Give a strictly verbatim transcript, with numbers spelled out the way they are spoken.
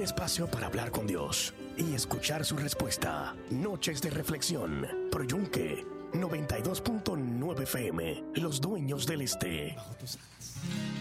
Un espacio para hablar con Dios y escuchar su respuesta. Noches de reflexión. Proyunque noventa y dos punto nueve F M. Los dueños del este.